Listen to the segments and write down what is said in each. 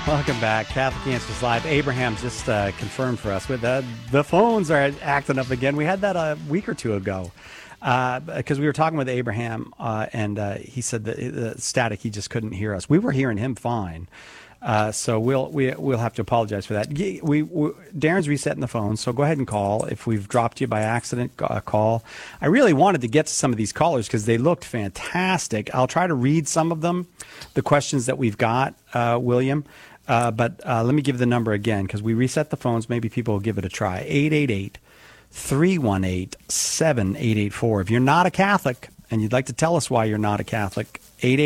Welcome back. Catholic Answers Live. Abraham just confirmed for us with the phones are acting up again. We had that a week or two ago because we were talking with Abraham and he said that the static, he just couldn't hear us. We were hearing him fine. So we'll have to apologize for that. Darren's resetting the phone, so go ahead and call. If we've dropped you by accident, call. I really wanted to get to some of these callers because they looked fantastic. I'll try to read some of them, the questions that we've got, William. But let me give the number again because we reset the phones. Maybe people will give it a try. 888-318-7884. If you're not a Catholic and you'd like to tell us why you're not a Catholic,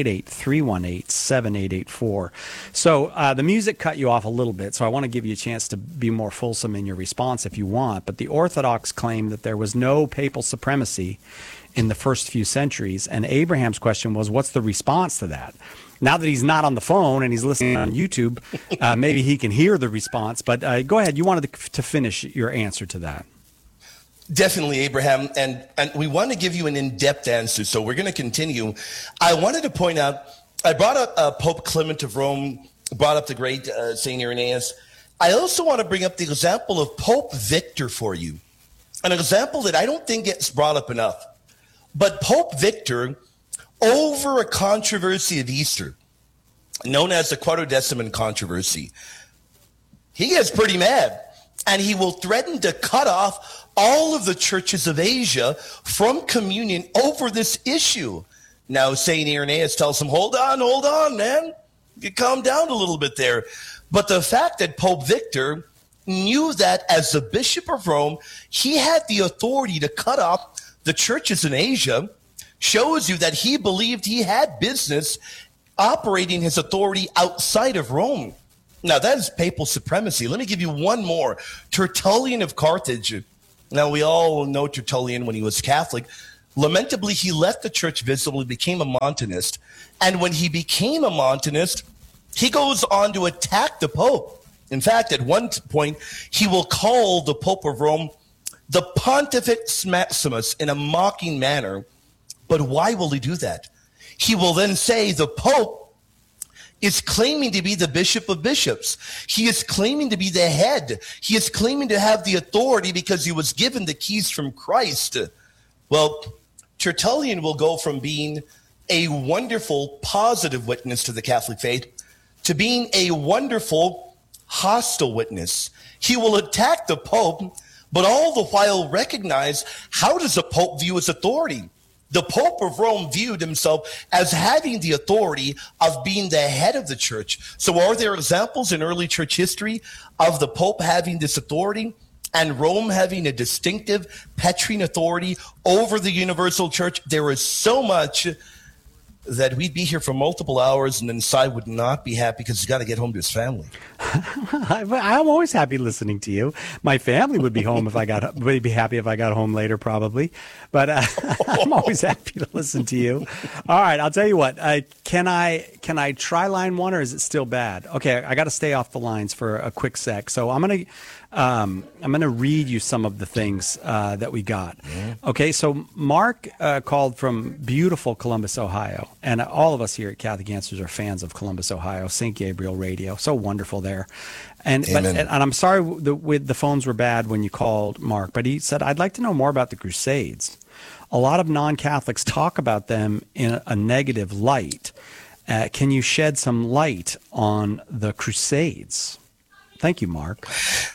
888-318-7884. So the music cut you off a little bit, so I want to give you a chance to be more fulsome in your response if you want. But the Orthodox claim that there was no papal supremacy in the first few centuries, and Abraham's question was, what's the response to that? Now that he's not on the phone and he's listening on YouTube, maybe he can hear the response. But go ahead. You wanted to finish your answer to that. Definitely, Abraham. And we want to give you an in-depth answer, so we're going to continue. I wanted to point out, I brought up Pope Clement of Rome, brought up the great St. Irenaeus. I also want to bring up the example of Pope Victor for you, an example that I don't think gets brought up enough. But Pope Victor, over a controversy of Easter, known as the Quartodeciman controversy, he gets pretty mad, and he will threaten to cut off all of the churches of Asia from communion over this issue. Now, St. Irenaeus tells him, hold on, man. You calm down a little bit there. But the fact that Pope Victor knew that as the Bishop of Rome, he had the authority to cut off the churches in Asia shows you that he believed he had business operating his authority outside of Rome. Now, that is papal supremacy. Let me give you one more. Tertullian of Carthage. Now, we all know Tertullian when he was Catholic. Lamentably, he left the church visibly, became a Montanist. And when he became a Montanist, he goes on to attack the Pope. In fact, at one point, he will call the Pope of Rome the Pontifex Maximus in a mocking manner. But why will he do that? He will then say the Pope is claiming to be the Bishop of Bishops. He is claiming to be the head. He is claiming to have the authority because he was given the keys from Christ. Well, Tertullian will go from being a wonderful, positive witness to the Catholic faith to being a wonderful, hostile witness. He will attack the Pope, but all the while recognize, how does the Pope view his authority? The Pope of Rome viewed himself as having the authority of being the head of the church. So are there examples in early church history of the Pope having this authority and Rome having a distinctive Petrine authority over the universal church? There is so much that we'd be here for multiple hours, and then Cy would not be happy because he's got to get home to his family. I'm always happy listening to you. My family would be home would be happy if I got home later, probably. But I'm always happy to listen to you. All right, I'll tell you what. Can I try line one, or is it still bad? Okay, I got to stay off the lines for a quick sec. So I'm gonna read you some of the things that we got. Okay, so Mark called from beautiful Columbus, Ohio, and all of us here at Catholic Answers are fans of Columbus, Ohio. St. Gabriel Radio, so wonderful there. And I'm sorry the phones were bad when you called, Mark, but he said, I'd like to know more about the Crusades. A lot of non-Catholics talk about them in a negative light. Can you shed some light on the Crusades? Thank you, Mark.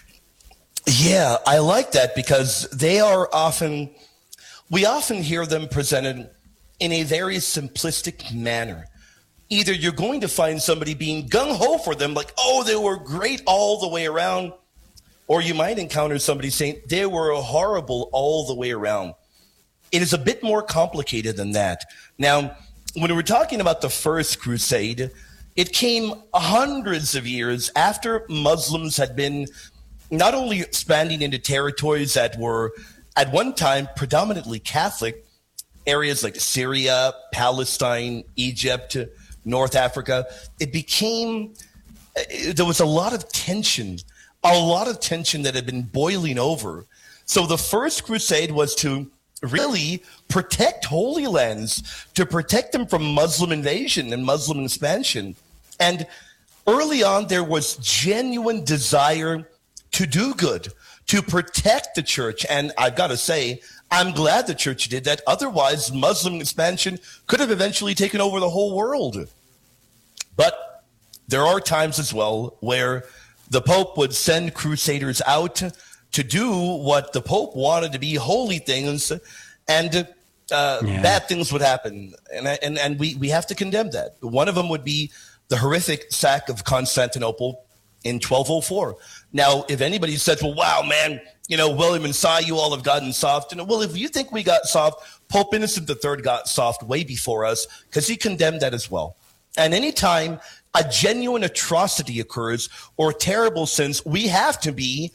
Yeah, I like that because we often hear them presented in a very simplistic manner. Either you're going to find somebody being gung-ho for them, like, oh, they were great all the way around, or you might encounter somebody saying they were horrible all the way around. It is a bit more complicated than that. Now, when we're talking about the First Crusade, it came hundreds of years after Muslims had been not only expanding into territories that were at one time predominantly Catholic, areas like Syria, Palestine, Egypt, North Africa, there was a lot of tension that had been boiling over. So the First Crusade was to really protect Holy Lands, to protect them from Muslim invasion and Muslim expansion. And Early on, there was genuine desire to do good, to protect the church. And I've got to say, I'm glad the church did that. Otherwise, Muslim expansion could have eventually taken over the whole world. But there are times as well where the Pope would send crusaders out to do what the Pope wanted to be holy things, and bad things would happen. And we have to condemn that. One of them would be the horrific sack of Constantinople in 1204. Now, if anybody says, well, wow, man, William and Si, you all have gotten soft. Well, if you think we got soft, Pope Innocent III got soft way before us, because he condemned that as well. And anytime a genuine atrocity occurs or terrible sins, we have to be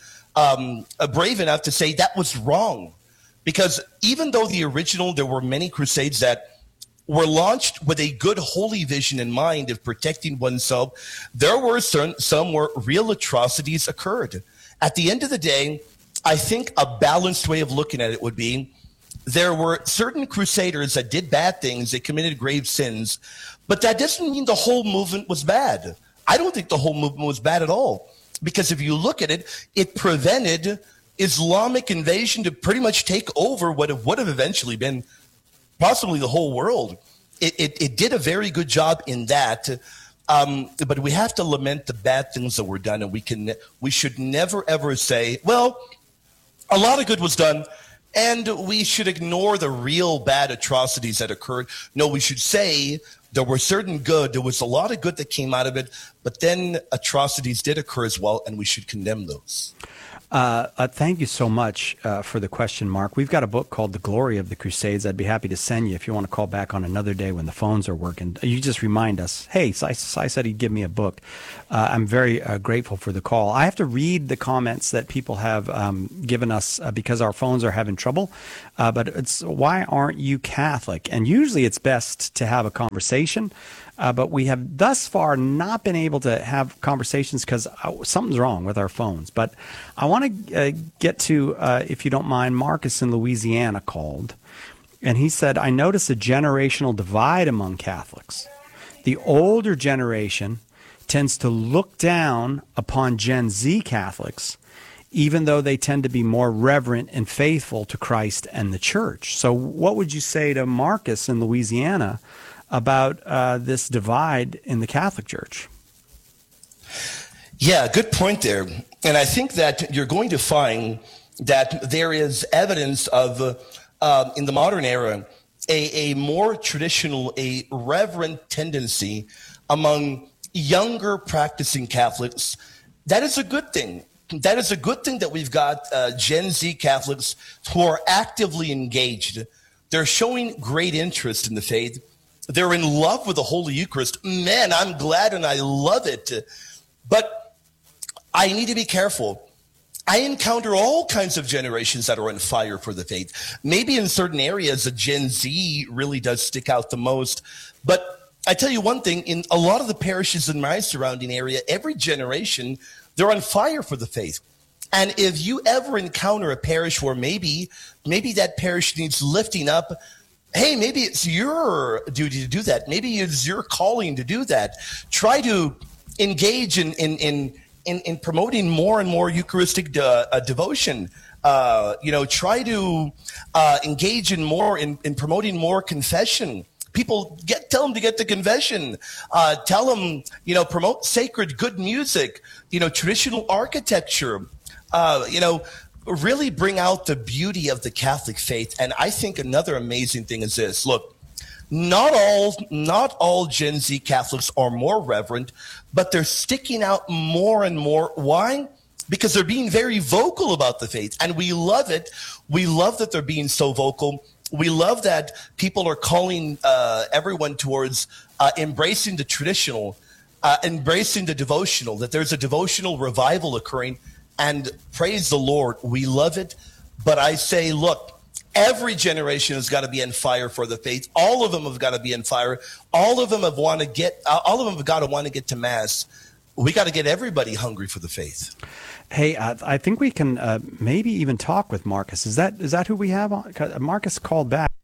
brave enough to say that was wrong. Because even though there were many crusades that were launched with a good holy vision in mind of protecting oneself, there were some where real atrocities occurred. At the end of the day, I think a balanced way of looking at it would be there were certain crusaders that did bad things, they committed grave sins, but that doesn't mean the whole movement was bad. I don't think the whole movement was bad at all, because if you look at it, it prevented Islamic invasion to pretty much take over what would have eventually been possibly the whole world. It did a very good job in that, but we have to lament the bad things that were done, and we should never ever say, well, a lot of good was done, and we should ignore the real bad atrocities that occurred. No, we should say there were certain good. There was a lot of good that came out of it, but then atrocities did occur as well, and we should condemn those. Thank you so much for the question, Mark. We've got a book called The Glory of the Crusades. I'd be happy to send you if you want to call back on another day when the phones are working. You just remind us, hey, Si said he'd give me a book. I'm very grateful for the call. I have to read the comments that people have given us because our phones are having trouble. But it's, why aren't you Catholic? And usually it's best to have a conversation. But we have thus far not been able to have conversations because something's wrong with our phones. But I want to get to, if you don't mind, Marcus in Louisiana called. And he said, I notice a generational divide among Catholics. The older generation tends to look down upon Gen Z Catholics, even though they tend to be more reverent and faithful to Christ and the church. So what would you say to Marcus in Louisiana about this divide in the Catholic Church? Yeah, good point there. And I think that you're going to find that there is evidence of, in the modern era, a more traditional, a reverent tendency among younger practicing Catholics. That is a good thing. That is a good thing that we've got Gen Z Catholics who are actively engaged. They're showing great interest in the faith. They're in love with the Holy Eucharist. Man, I'm glad and I love it. But I need to be careful. I encounter all kinds of generations that are on fire for the faith. Maybe in certain areas, the Gen Z really does stick out the most. But I tell you one thing, in a lot of the parishes in my surrounding area, every generation, they're on fire for the faith. And if you ever encounter a parish where maybe that parish needs lifting up, hey, maybe it's your duty to do that. Maybe it's your calling to do that. Try to engage in promoting more and more Eucharistic devotion. Try to engage in promoting more confession. People tell them to get to confession. Tell them, promote sacred good music. Traditional architecture. Really bring out the beauty of the Catholic faith. And I think another amazing thing is this. Look, not all Gen Z Catholics are more reverent, but they're sticking out more and more. Why? Because they're being very vocal about the faith. And we love it. We love that they're being so vocal. We love that people are calling everyone towards embracing the traditional, embracing the devotional, that there's a devotional revival occurring. And praise the Lord, we love it. But I say, look, every generation has got to be on fire for the faith. All of them have got to be on fire. All of them have got to want to get to Mass. We got to get everybody hungry for the faith. Hey, I think we can maybe even talk with Marcus. Is that who we have on? Marcus called back.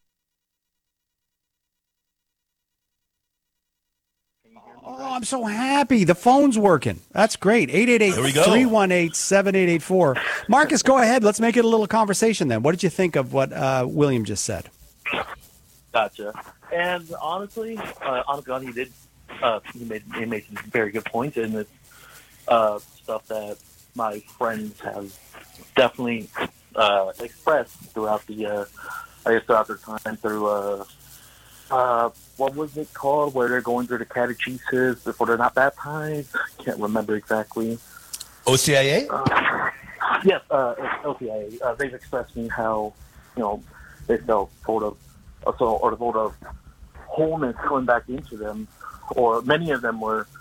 I'm so happy. The phone's working. That's great. 888-318-7884. Marcus, go ahead. Let's make it a little conversation then. What did you think of what William just said? Gotcha. And honestly, he did. He made some very good points, and it's stuff that my friends have definitely expressed throughout throughout their time through what was it called, where they're going through the catechesis before they're not baptized. I can't remember exactly. OCIA? Yes, OCIA. They've expressed me how, they felt sort of wholeness coming back into them, or many of them were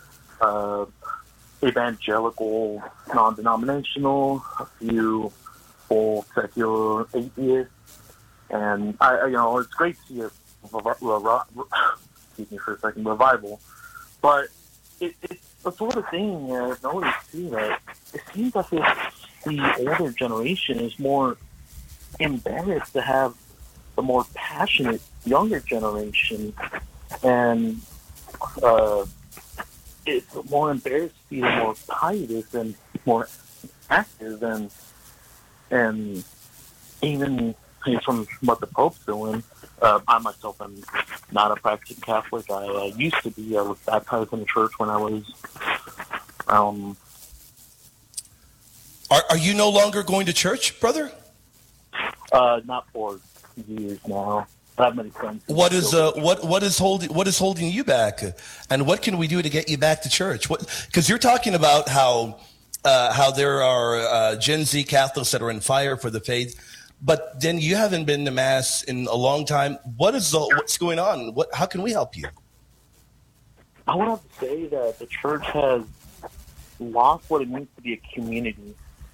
evangelical, non-denominational, a few full secular atheists, and it's great to see excuse me for a second, revival, but it's the sort of thing I've noticed too, that it seems like if the older generation is more embarrassed to have the more passionate younger generation, and it's more embarrassed to be more pious and more active, and even from what the Pope's doing. I myself am not a practicing Catholic. I used to be. I was baptized in the church when I was. Are you no longer going to church, brother? Not for years now. I have many friends. What is holding you back, and what can we do to get you back to church? Because you're talking about how there are Gen Z Catholics that are on fire for the faith. But then you haven't been to Mass in a long time. What's going on? How can we help you? I would have to say that the church has lost what it means to be a community.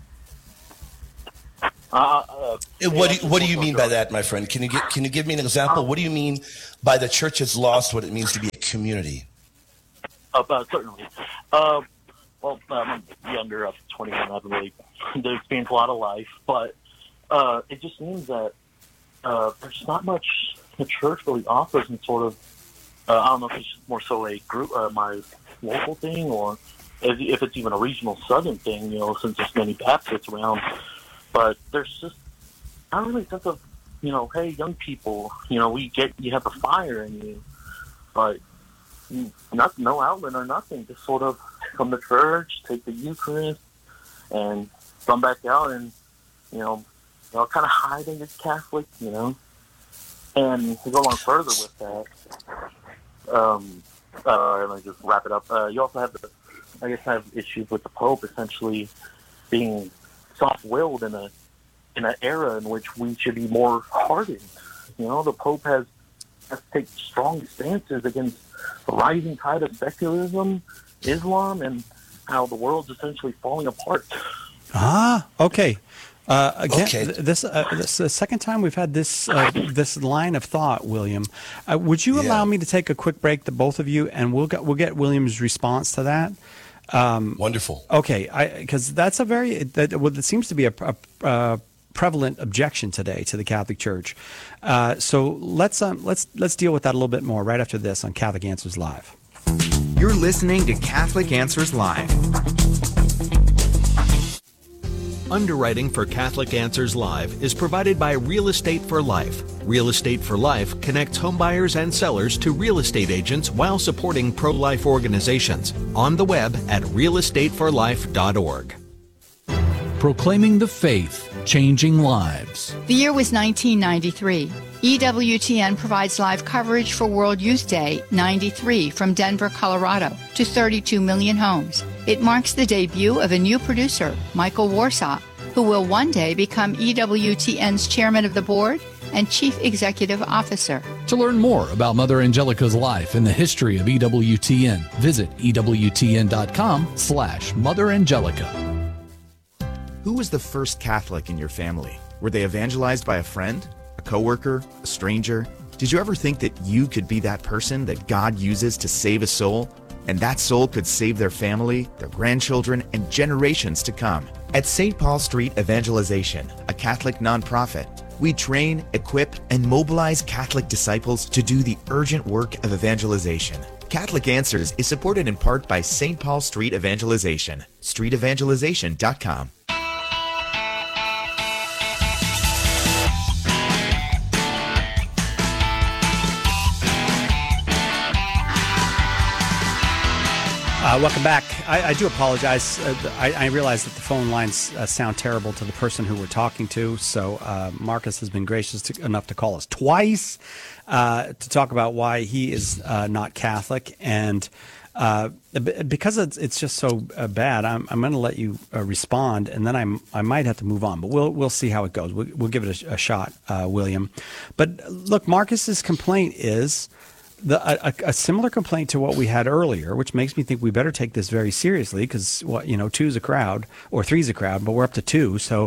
What do you mean by that, my friend? Can you give me an example? What do you mean by the church has lost what it means to be a community? Certainly. I'm younger, I'm 21. I haven't really experienced a lot of life, but it just means that there's not much the church really offers in sort of, I don't know if it's more so a group, my local thing, or if it's even a regional southern thing, since there's many Baptists around. But there's just not really a sense of, hey, young people, you have a fire in you, but no outlet or nothing. Just sort of come to church, take the Eucharist, and come back out and, kind of hide in your Catholic, and to go on further with that, let me just wrap it up. You also have have issues with the Pope essentially being soft-willed in an era in which we should be more hardened. The Pope has to take strong stances against the rising tide of secularism, Islam, and how the world's essentially falling apart. Okay. Again, Okay. This is the second time we've had this line of thought, William. Would you allow me to take a quick break, the both of you, and we'll get William's response to that? Wonderful. Okay, because that's it seems to be a prevalent objection today to the Catholic Church. So let's deal with that a little bit more right after this on Catholic Answers Live. You're listening to Catholic Answers Live. Underwriting for Catholic Answers Live is provided by Real Estate for Life. Real Estate for Life connects homebuyers and sellers to real estate agents while supporting pro-life organizations. On the web at realestateforlife.org. Proclaiming the faith, changing lives. The year was 1993. EWTN provides live coverage for World Youth Day 93 from Denver, Colorado to 32 million homes. It marks the debut of a new producer, Michael Warsaw, who will one day become EWTN's chairman of the board and chief executive officer. To learn more about Mother Angelica's life and the history of EWTN, visit EWTN.com/Mother Angelica. Who was the first Catholic in your family? Were they evangelized by a friend, a coworker, a stranger? Did you ever think that you could be that person that God uses to save a soul? And that soul could save their family, their grandchildren, and generations to come. At St. Paul Street Evangelization, a Catholic nonprofit, we train, equip, and mobilize Catholic disciples to do the urgent work of evangelization. Catholic Answers is supported in part by St. Paul Street Evangelization, streetevangelization.com. Welcome back. I do apologize. I realize that the phone lines sound terrible to the person who we're talking to. So Marcus has been gracious enough to call us twice to talk about why he is not Catholic. And because it's just so bad, I'm going to let you respond, and then I might have to move on. But we'll see how it goes. We'll give it a shot, William. But look, Marcus's complaint is a similar complaint to what we had earlier, which makes me think we better take this very seriously because, two's a crowd or three's a crowd, but we're up to two. So,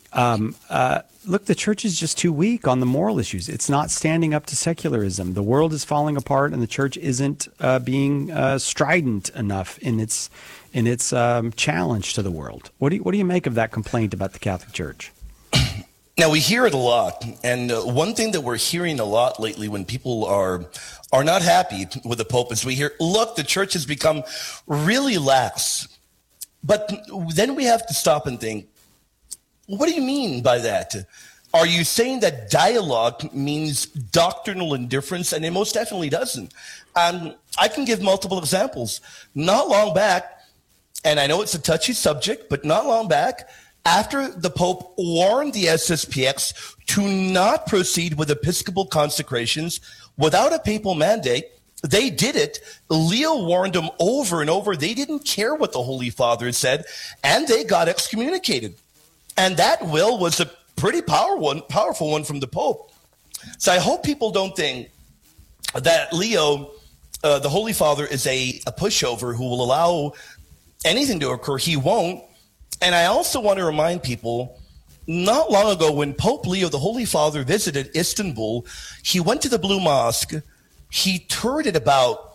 look, the church is just too weak on the moral issues. It's not standing up to secularism. The world is falling apart, and the church isn't being strident enough in its challenge to the world. What do you make of that complaint about the Catholic Church? Now, we hear it a lot, and one thing that we're hearing a lot lately when people are not happy with the Pope is we hear, look, the church has become really lax. But then we have to stop and think, what do you mean by that? Are you saying that dialogue means doctrinal indifference? And it most definitely doesn't. I can give multiple examples. Not long back, and I know it's a touchy subject, but not long back, after the Pope warned the SSPX to not proceed with Episcopal consecrations without a papal mandate, they did it. Leo warned them over and over. They didn't care what the Holy Father said, and they got excommunicated. And that will was a pretty powerful one from the Pope. So I hope people don't think that Leo, the Holy Father, is a pushover who will allow anything to occur. He won't. And I also want to remind people, not long ago when Pope Leo, the Holy Father, visited Istanbul, he went to the Blue Mosque. He toured it about